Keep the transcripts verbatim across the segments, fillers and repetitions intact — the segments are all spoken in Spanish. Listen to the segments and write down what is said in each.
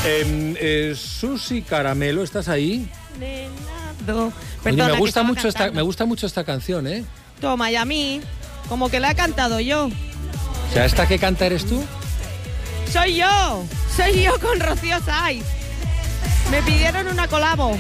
Eh, eh, Susi Caramelo, ¿estás ahí? Nenado. Oye, me gusta mucho esta, me gusta mucho esta canción, ¿eh? Toma, y a mí, como que la he cantado yo. O sea, ¿esta que canta eres tú? Soy yo, soy yo con Rocío Saiz. Me pidieron una colabo.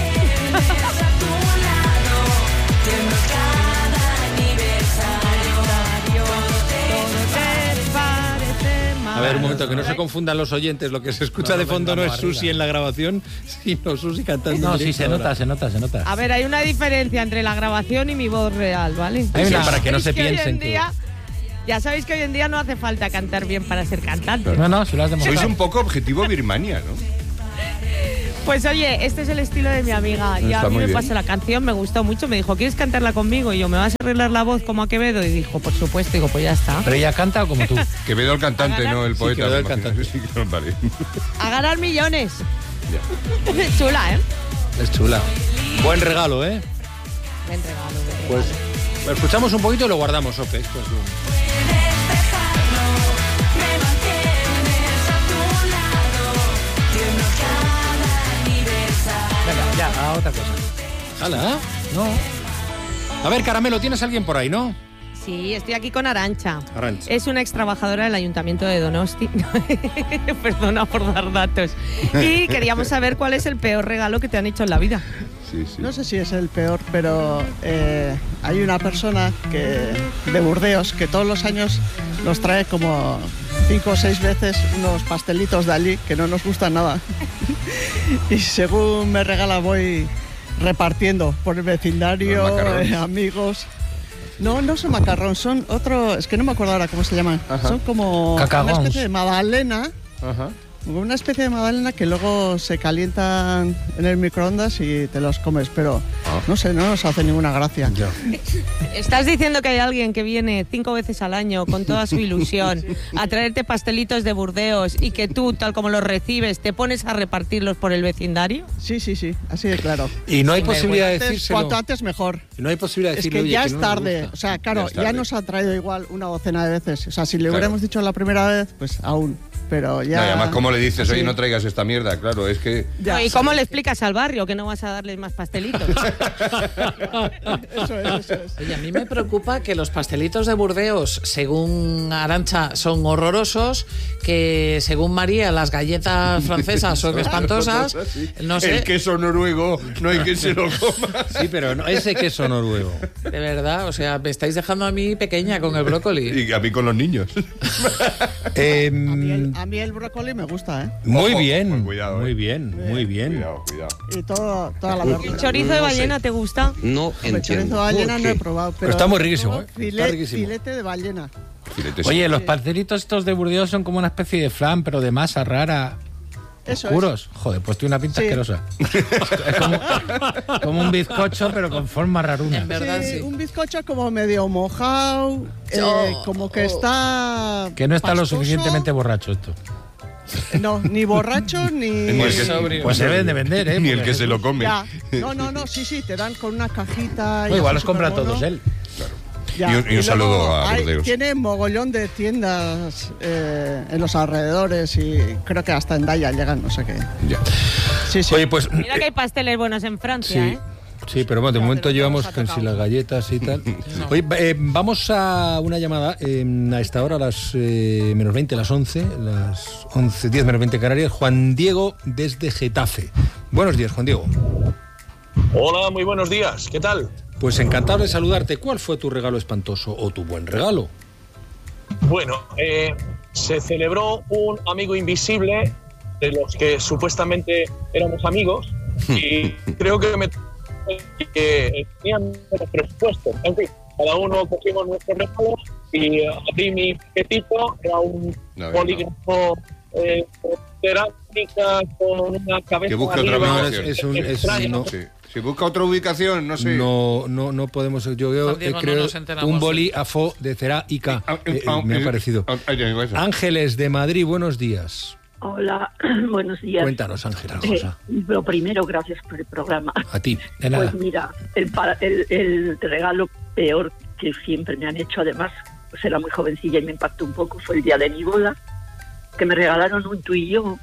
A ver, un momento, que no se confundan los oyentes. Lo que se escucha no, de fondo no es Susi arriba en la grabación, sino Susi cantando. No, sí, se ahora. nota, se nota, se nota. A ver, hay una diferencia entre la grabación y mi voz real, ¿vale? Hay una, para que no se que piensen que... Día, ya sabéis que hoy en día no hace falta cantar bien para ser cantante. No, no, se lo has demostrado. Sois un poco objetivo Birmania, ¿no? Pues oye, este es el estilo de mi amiga. Y a mí me pasó la canción, me gustó mucho. Me dijo, ¿quieres cantarla conmigo? Y yo, ¿me vas a arreglar la voz como a Quevedo? Y dijo, por supuesto. Digo, pues ya está. ¿Pero ella canta o como tú? Quevedo el cantante, no el poeta. Sí, Quevedo el cantante. Sí, vale. A ganar millones. Ya. Es chula, ¿eh? Es chula. Buen regalo, ¿eh? Buen regalo, buen regalo. Pues lo escuchamos un poquito y lo guardamos, Ope. Esto es un... Venga, ya, a otra cosa. ¿Hala? No. A ver, Caramelo, ¿tienes a alguien por ahí, no? Sí, estoy aquí con Arantxa. Arantxa. Es una ex trabajadora del Ayuntamiento de Donosti. Perdona por dar datos. Y queríamos saber cuál es el peor regalo que te han hecho en la vida. Sí, sí. No sé si es el peor, pero eh, hay una persona que de Burdeos que todos los años nos trae como cinco o seis veces unos pastelitos de allí que no nos gustan nada. Y según me regala voy repartiendo por el vecindario, eh, amigos. No, no son macarrón, son otro, es que no me acuerdo ahora cómo se llaman. Ajá. Son como Cacagons. Una especie de magdalena. Ajá. Una especie de magdalena que luego se calientan en el microondas y te los comes, pero ah. no sé, no nos hace ninguna gracia. Ya. Estás diciendo que hay alguien que viene cinco veces al año con toda su ilusión a traerte pastelitos de Burdeos y que tú, tal como los recibes, te pones a repartirlos por el vecindario. Sí, sí, sí, así de claro. Y no hay posibilidad de decírselo. Cuanto antes mejor. No hay posibilidad de decirle, es que ya oye, es que tarde, no o sea, claro, ya, ya nos ha traído igual una docena de veces. O sea, si le claro. hubiéramos dicho la primera vez, pues aún. Pero ya... No, y además, ¿cómo le dices, oye, no traigas esta mierda? Claro, es que... Ya. ¿Y cómo le explicas al barrio que no vas a darles más pastelitos? Eso es, eso es. Oye, a mí me preocupa que los pastelitos de Burdeos, según Arantxa, son horrorosos, que según María, las galletas francesas son espantosas. No sé. El queso noruego, no hay que se lo coma. Sí, pero no, ese queso noruego. De verdad, o sea, me estáis dejando a mí pequeña con el brócoli. Y a mí con los niños. eh, a, mí el, a mí el brócoli me gusta, ¿eh? Muy bien, pues cuidado, muy eh. bien, muy bien. Cuidado, cuidado. Y todo, toda la verdura. ¿El chorizo de ballena te gusta? No entiendo. El chorizo de ballena no he probado, pero... pero está muy riquísimo, ¿eh? Filet, Está riquísimo. Filete de ballena. Filete, Oye, sí. los pastelitos estos de Burdeos son como una especie de flan, pero de masa rara. Eso ¿Oscuros? es. Joder, pues tiene una pinta sí. asquerosa. Es como, como un bizcocho, pero con forma raruna. En verdad, sí, sí. Un bizcocho como medio mojado, eh, Oh, como que oh. está... Que no está pastoso. lo suficientemente borracho esto. No, ni borracho ni... Ni el que, Pues se deben de vender, ¿eh? ni el Porque- que se lo come. Ya. No, no, no, sí, sí, te dan con una cajita... No, y igual así los compra supermono. todos él. Ya. Y un- y un luego saludo a hay- Burdeos. Tiene mogollón de tiendas eh, en los alrededores y creo que hasta en Daya llegan, no sé qué. Ya. Sí, sí. Oye, pues... Mira que hay pasteles buenos en Francia, Sí. ¿eh? Sí, pero bueno, de Ya, momento pero no llevamos nos ha con si tocado. las galletas y tal. Oye, eh, vamos a una llamada eh, a esta hora, a las eh, menos veinte, las once, las once, diez menos veinte Canarias. Juan Diego desde Getafe. Buenos días, Juan Diego. Hola, muy buenos días. ¿Qué tal? Pues encantado de saludarte. ¿Cuál fue tu regalo espantoso o tu buen regalo? Bueno, eh, se celebró un amigo invisible de los que supuestamente éramos amigos y creo que me que tenían menos presupuesto. En fin, cada uno cogimos nuestros regalos y abrí mi paquetito, era un No, no. bolígrafo eh, cerámica con una cabeza Que busque otra arriba, ubicación. es un- es- extraña. no. Sí. Si busca otra ubicación, no sé. No, no, no podemos. Yo veo, Juan Diego, eh, no creo, nos enteramos. un bolígrafo de cerámica. Ah, eh, ah, me ha eh, parecido. ah, ah, ya digo eso. Ángeles de Madrid, buenos días. Hola, buenos días. Cuéntanos, Ángeles. Eh, Rosa. lo primero, gracias por el programa. A ti, de nada. Pues mira, el, para- el, el regalo peor que siempre me han hecho, además, pues era muy jovencilla y me impactó un poco, fue el día de mi boda, que me regalaron un tú y yo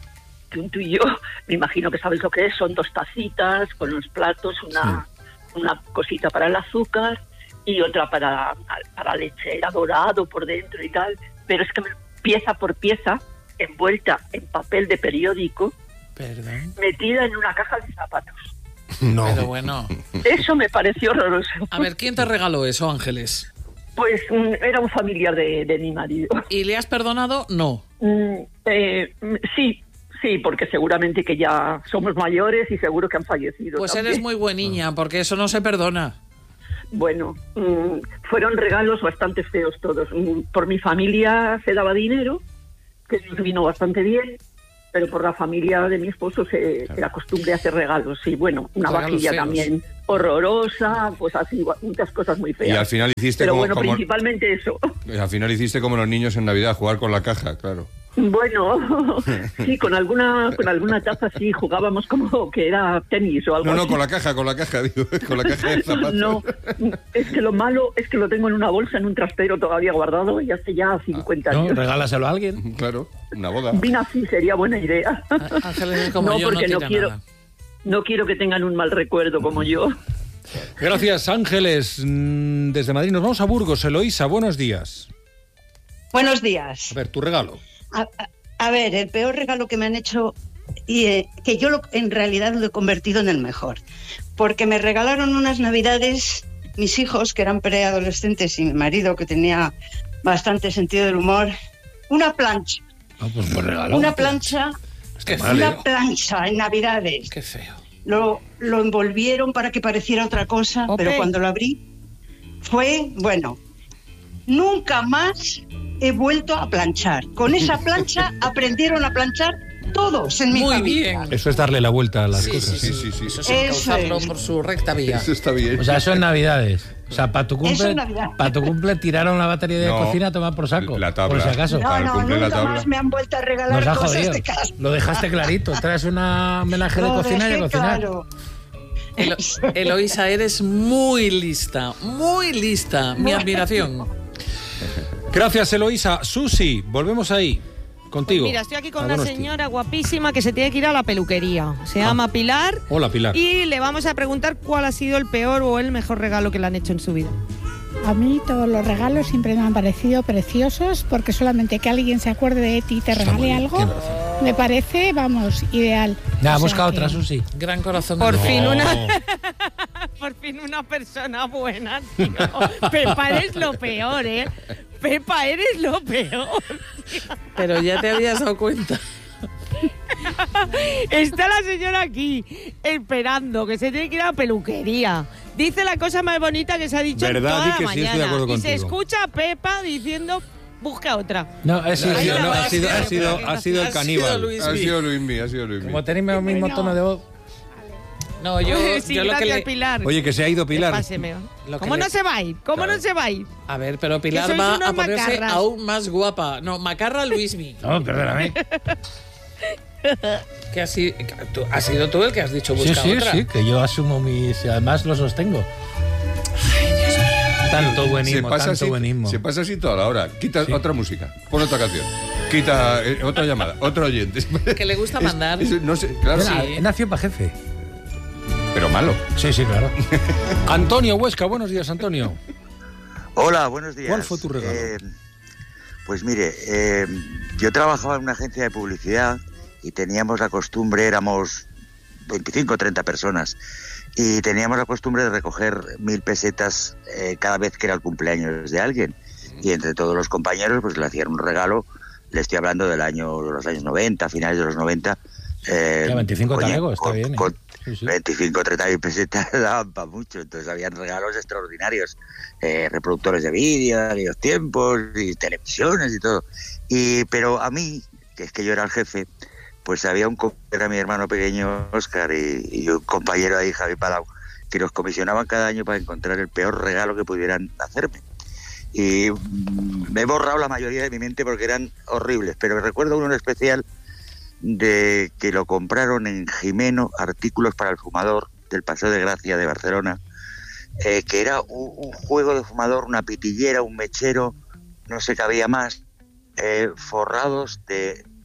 que un tú y yo, me imagino que sabes lo que es, son dos tacitas con los platos, una, sí. una cosita para el azúcar y otra para, para leche, era dorado por dentro y tal, pero es que pieza por pieza, envuelta en papel de periódico, ¿Perdón? metida en una caja de zapatos. No. Pero bueno. Eso me pareció horroroso. A ver, ¿quién te regaló eso, Ángeles? Pues mm, era un familiar de, de mi marido. ¿Y le has perdonado? No. Mm, eh, sí, sí, porque seguramente que ya somos mayores y seguro que han fallecido. Pues también. eres muy buen niña, porque eso no se perdona. Bueno, mmm, fueron regalos bastante feos todos. Mm, por mi familia se daba dinero, que nos vino bastante bien, pero por la familia de mi esposo se, claro. era costumbre hacer regalos. Y bueno, una regalos vajilla feos. También horrorosa, pues así, muchas cosas muy feas. Y al final hiciste pero como... bueno, como, principalmente eso. Al final hiciste como los niños en Navidad, jugar con la caja, claro. Bueno, sí, con alguna con alguna taza sí jugábamos como que era tenis o algo No, no, así. con la caja, con la caja, digo, con la caja de zapatos. No, es que lo malo es que lo tengo en una bolsa, en un trastero todavía guardado y hace ya cincuenta no, años. Regálaselo a alguien. Claro, una boda. Vino así, sería buena idea. Ángeles es como no, yo, porque no, no quiero, nada. no quiero que tengan un mal recuerdo como yo. Gracias, Ángeles. Desde Madrid nos vamos a Burgos. Eloísa, buenos días. Buenos días. A ver, tu regalo. A, a, a ver, el peor regalo que me han hecho, y eh, que yo lo, en realidad lo he convertido en el mejor, porque me regalaron unas navidades mis hijos, que eran preadolescentes, y mi marido, que tenía bastante sentido del humor, una plancha. Ah, pues me regaló. Una plancha, Qué una feo. plancha en navidades. Qué feo. Lo, lo envolvieron para que pareciera otra cosa, Ope. pero cuando lo abrí fue, bueno, nunca más he vuelto a planchar. Con esa plancha aprendieron a planchar todos en mi Muy familia. bien. Eso es darle la vuelta a las Sí, cosas. sí, Sí, sí, sí. Eso es Eso encauzarlo es. por su recta vía. Eso está bien. O sea, eso en Navidades. O sea, para tu Eso cumple, en Navidad. para tu cumple tiraron la batería de No, cocina a tomar por saco. la tabla. Por si acaso. No, Para el no, cumple de la nunca tabla. más me han vuelto a regalar Nos ha cosas jodido. de casa. Lo dejaste clarito. Traes una homenaje de Lo cocina y a dejé cocinar. claro. Elo- Eloísa, eres muy lista, muy lista. Mi admiración. Gracias, Eloísa. Susi, volvemos ahí. Contigo. Pues mira, estoy aquí con A una Donosti. señora guapísima que se tiene que ir a la peluquería. Se llama Pilar. Hola, Pilar. Y le vamos a preguntar cuál ha sido el peor o el mejor regalo que le han hecho en su vida. A mí todos los regalos siempre me han parecido preciosos porque solamente que alguien se acuerde de ti y te Está muy regale bien, algo, tiene razón. me parece, vamos, ideal. Ya, O sea busca que- otra, Susi. Gran corazón. Por de fin mujer. una por fin una persona buena, tío. Pepa, eres lo peor, ¿eh? Pepa, eres lo peor. Pero ya te habías dado cuenta. Está la señora aquí esperando que se tiene que ir a la peluquería. Dice la cosa más bonita que se ha dicho en ¿Verdad? toda Di la que sí, estoy de mañana. acuerdo y se contigo. escucha a Pepa diciendo busca otra. No, es Ha Ahí sido, la no, va, ha sido, sí, ha sido, pero- ha sido el Ha sido caníbal. Luis Ha Mi. sido Luismi, ha sido Luismi. Como tenéis el mismo tono de voz. No, yo, sí, yo lo que gracias, le... Pilar. Oye, que se ha ido Pilar. Páseme. Lo que ¿Cómo le- no se va a ir? ¿Cómo Claro. no se va a ir? A ver, pero Pilar sois va unos a ponerse macarras. aún más guapa. No, macarra Luismi. No, perdóname. Que has, si- que tú- has sido tú el que has dicho Sí, busca sí, otra. sí, que yo asumo mis... Además lo sostengo. Tanto Se buenismo, pasa, tanto así, buenismo. se pasa así toda la hora. Quita Sí. otra música, pon otra canción. Quita eh, otra llamada, otro oyente. Que le gusta Es- mandar. es- no sé, claro, Mira, sí. he nacido para jefe. pero malo. Sí, sí, claro. Antonio Huesca, buenos días, Antonio. Hola, buenos días. ¿Cuál fue tu regalo? Eh, pues mire, eh, yo trabajaba en una agencia de publicidad y teníamos la costumbre, éramos veinticinco o treinta personas, y teníamos la costumbre de recoger mil pesetas eh, cada vez que era el cumpleaños de alguien. Y entre todos los compañeros pues le hacían un regalo, le estoy hablando del año, de los años noventa, finales de los noventa. Eh, Ya, veinticinco oye, talegos, está con- bien, ¿eh? con Sí, sí. veinticinco o treinta mil pesetas daban para mucho, entonces habían regalos extraordinarios, eh, reproductores de vídeo de aquellos tiempos y televisiones y todo. Y pero a mí, que es que yo era el jefe, pues había un co- era mi hermano pequeño Óscar y, y un compañero ahí, Javi Palau, que nos comisionaban cada año para encontrar el peor regalo que pudieran hacerme. Y mm, me he borrado la mayoría de mi mente porque eran horribles, pero recuerdo uno en especial de que lo compraron en Jimeno, Artículos para el Fumador, del Paseo de Gracia de Barcelona, eh, que era un, un juego de fumador, una pitillera, un mechero, no sé qué había más, eh, forrados de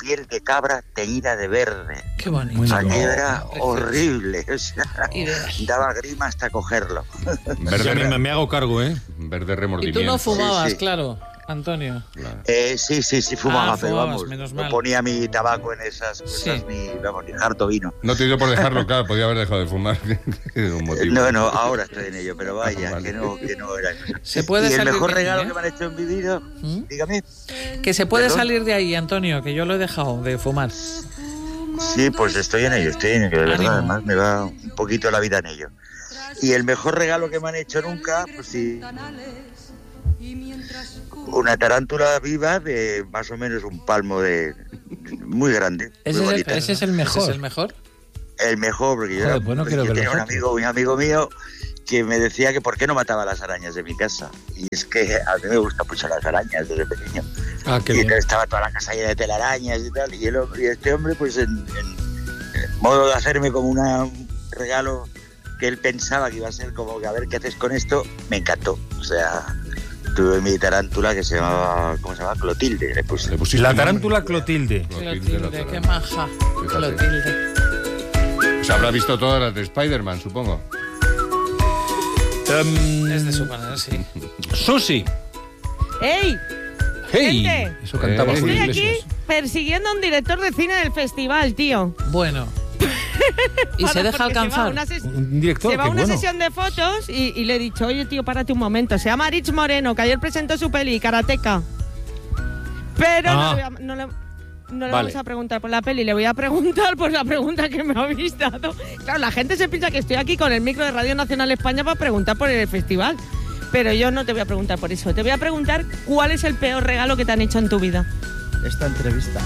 piel de cabra teñida de verde. Qué bonito. Aquello era horrible, o sea, daba grima hasta cogerlo. Verde, me, me hago cargo, ¿eh? Verde Y remordimiento. tú no fumabas, Sí, sí. claro, Antonio. Claro. Eh, sí, sí, sí fumaba, Ah, pero fumabas, vamos, menos no mal. ponía mi tabaco en esas cosas, Sí. ni, vamos, ni harto vino. No te dio por dejarlo, claro, podía haber dejado de fumar. Un motivo. No, no, ahora estoy en ello, pero vaya, Vale. que no, que no era eso. Se puede Y el salir mejor de aquí, regalo ¿eh? que me han hecho en mi vida, dígame. Que se puede ¿Perdón? salir de ahí, Antonio, que yo lo he dejado de fumar. Sí, pues estoy en ello, estoy en ello, de verdad, Ánimo. además me va un poquito la vida en ello. Y el mejor regalo que me han hecho nunca, pues sí, una tarántula viva de más o menos un palmo de... muy grande, muy Ese es, el, bonita. ese es el ¿Ese mejor. es el mejor? El mejor, porque yo, Joder, era- pues no quiero yo que tenía los un otros. amigo, un amigo mío que me decía que por qué no mataba las arañas de mi casa. Y es que a mí me gustan mucho las arañas desde pequeño. Ah, qué y bien. entonces estaba toda la casa llena de telarañas y tal. Y, el, hombre- y este hombre, pues en, en- en modo de hacerme como una, un regalo que él pensaba que iba a ser como que a ver qué haces con esto, me encantó. O sea, tuve mi tarántula que se llamaba, ¿cómo se llama? Clotilde, le puse. Le pusiste La nombre. tarántula Clotilde. Clotilde, la qué tarántula. maja. Fíjate. Clotilde. Se habrá visto todas las de Spider-Man, supongo. Um, Es de su manera, sí. Susi. ¡Ey! Hey. Gente. Eso cantaba Eh, Julio Estoy aquí Iglesias. persiguiendo a un director de cine del festival, tío. Bueno. Y se Para- deja porque se va a alcanzar. una ses- Un director, Se va a qué una bueno. sesión de fotos y, y le he dicho, oye, tío, párate un momento. Se llama Rich Moreno, que ayer presentó su peli, Karateka. Pero no Ah. le, voy a- no le- no le Vale. vamos a preguntar por la peli, le voy a preguntar por la pregunta que me habéis dado. Claro, la gente se piensa que estoy aquí con el micro de Radio Nacional España para preguntar por el festival. Pero yo no te voy a preguntar por eso. Te voy a preguntar cuál es el peor regalo que te han hecho en tu vida. Esta entrevista.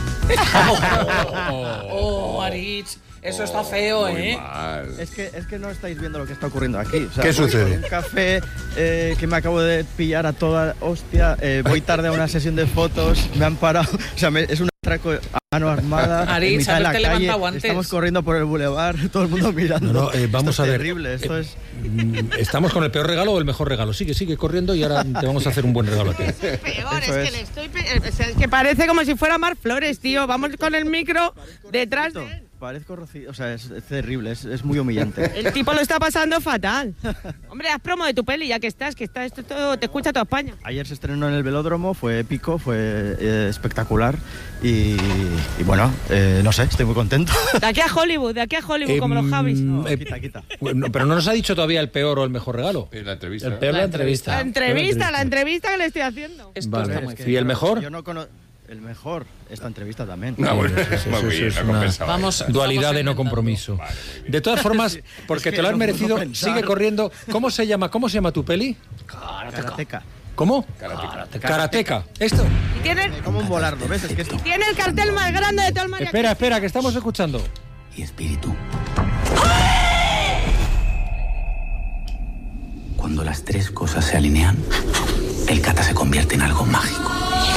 Oh, Aritz, eso está feo, Muy ¿eh? mal. Es que, es que no estáis viendo lo que está ocurriendo aquí. O sea, ¿Qué voy sucede? con un café eh, que me acabo de pillar a toda hostia. eh, voy tarde a una sesión de fotos. Me han parado. O sea, me- es un atraco a mano armada. en Aritz, mitad de la haberte calle. levantado antes. Estamos corriendo por el bulevar. Todo el mundo mirando. No, no, eh, vamos Esto a es ver. terrible. Esto Eh, es. Mm, ¿Estamos con el peor regalo o el mejor regalo? Sigue, sigue corriendo y ahora te vamos a hacer un buen regalo a ti. Peor, Eso es, es. que le estoy. pe- o sea, es que parece como si fuera Mar Flores, tío. Vamos con el micro detrás de él. Parezco rocido. O sea, es, es terrible. Es, es muy humillante. El tipo lo está pasando fatal. Hombre, haz promo de tu peli, ya que estás, que está esto todo, te escucha toda España. Ayer se estrenó en el Velódromo, fue épico, fue eh, espectacular y, y bueno, eh, no sé, estoy muy contento. De aquí a Hollywood, de aquí a Hollywood, como los Em, Javis. eh, quita, quita. bueno, pero no nos ha dicho todavía el peor o el mejor regalo. Eh, La entrevista. El peor La la entrevista. La entrevista, la entrevista que le estoy haciendo. Esto Vale. está muy ¿Y feo. el mejor? Yo no conozco. El mejor, esta entrevista también. No, bueno, Eso, muy eso, bien, eso es no una compensaba. Vamos. dualidad estamos de no inventando. compromiso. De todas formas, porque es que te lo has no puedo merecido, pensar. sigue corriendo. ¿Cómo se llama? ¿Cómo se llama tu peli? Karateka. ¿Cómo? Karateka. Esto. Y tiene, ¿Cómo volarlo? ¿Ves? Es que esto. tiene el cartel más grande de todo el mariachi. Espera, espera, que estamos escuchando. Y espíritu. Cuando las tres cosas se alinean, el kata se convierte en algo mágico.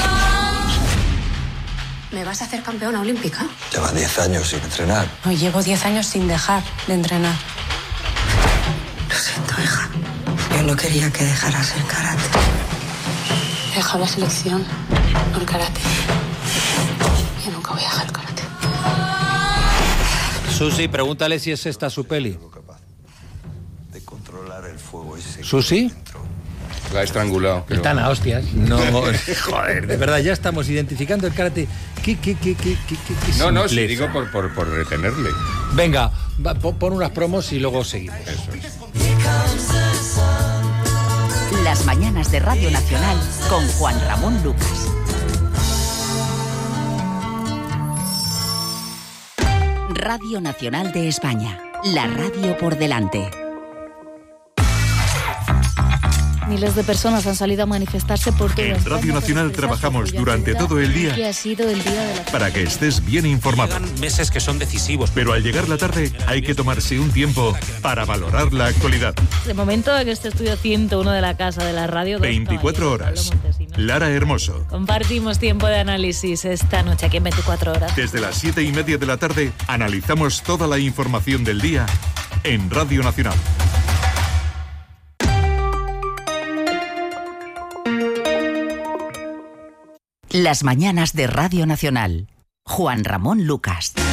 ¿Me vas a hacer campeona olímpica? Lleva diez años sin entrenar. No, llevo diez años sin dejar de entrenar. Lo siento, hija. Yo no quería que dejaras el karate. He dejado la selección por karate. Yo nunca voy a dejar el karate. Susi, pregúntale si es esta su peli. De controlar el fuego ese. ¿Susi? La ha estrangulado. creo. Están a hostias. No, joder, de verdad, ya estamos identificando el karate. ¿Qué, qué, qué, qué, qué, qué, qué No, no, si simpleza. digo por, por, por retenerle. Venga, va, pon pon unas promos y luego seguimos. Eso es. Las mañanas de Radio Nacional con Juan Ramón Lucas. Radio Nacional de España. La radio por delante. Miles de personas han salido a manifestarse por toda En España Radio Nacional para expresar trabajamos su durante solidaridad todo el que día ha sido el día de la para que estés bien informado. Meses que son decisivos. Pero al llegar la tarde hay que tomarse un tiempo para valorar la actualidad. De momento en este estudio ciento uno de la Casa de la Radio. dos veinticuatro horas. Lara Hermoso. Compartimos tiempo de análisis esta noche aquí en veinticuatro horas. Desde las siete y media de la tarde analizamos toda la información del día en Radio Nacional. Las mañanas de Radio Nacional. Juan Ramón Lucas.